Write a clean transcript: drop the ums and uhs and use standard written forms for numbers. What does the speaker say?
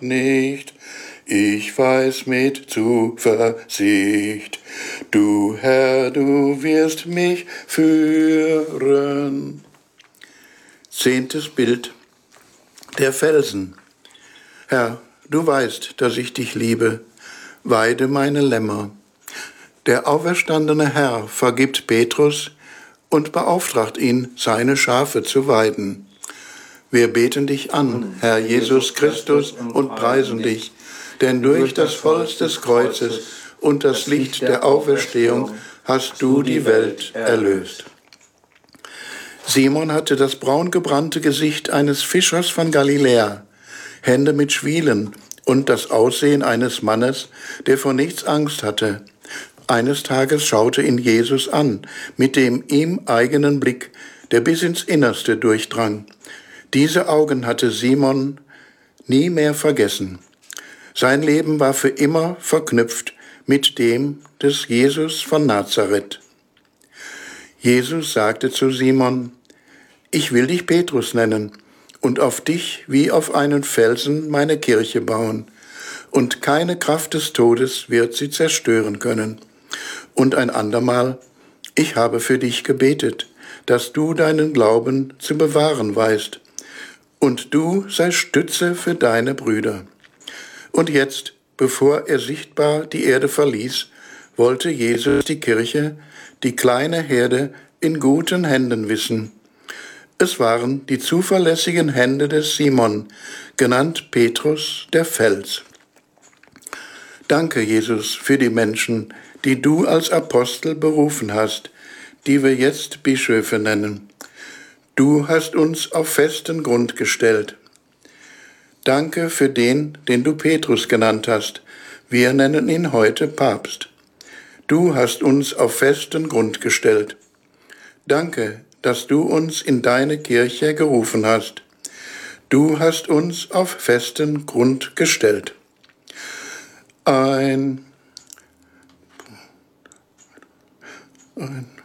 nicht. Ich weiß mit Zuversicht, du Herr, du wirst mich führen. 10. Bild. Der Felsen. Herr, du weißt, dass ich dich liebe, weide meine Lämmer. Der auferstandene Herr vergibt Petrus und beauftragt ihn, seine Schafe zu weiden. Wir beten dich an, Herr Jesus Christus, und preisen dich, denn durch das Holz des Kreuzes und das Licht der Auferstehung hast du die Welt erlöst. Simon hatte das braungebrannte Gesicht eines Fischers von Galiläa, Hände mit Schwielen und das Aussehen eines Mannes, der vor nichts Angst hatte. Eines Tages schaute ihn Jesus an, mit dem ihm eigenen Blick, der bis ins Innerste durchdrang. Diese Augen hatte Simon nie mehr vergessen. Sein Leben war für immer verknüpft mit dem des Jesus von Nazareth. Jesus sagte zu Simon: Ich will dich Petrus nennen und auf dich wie auf einen Felsen meine Kirche bauen, und keine Kraft des Todes wird sie zerstören können. Und ein andermal: Ich habe für dich gebetet, dass du deinen Glauben zu bewahren weißt, und du sei Stütze für deine Brüder. Und jetzt, bevor er sichtbar die Erde verließ, wollte Jesus die Kirche, die kleine Herde, in guten Händen wissen. Es waren die zuverlässigen Hände des Simon, genannt Petrus der Fels. Danke, Jesus, für die Menschen, die du als Apostel berufen hast, die wir jetzt Bischöfe nennen. Du hast uns auf festen Grund gestellt. Danke für den, den du Petrus genannt hast. Wir nennen ihn heute Papst. Du hast uns auf festen Grund gestellt. Danke, dass du uns in deine Kirche gerufen hast. Du hast uns auf festen Grund gestellt. Ein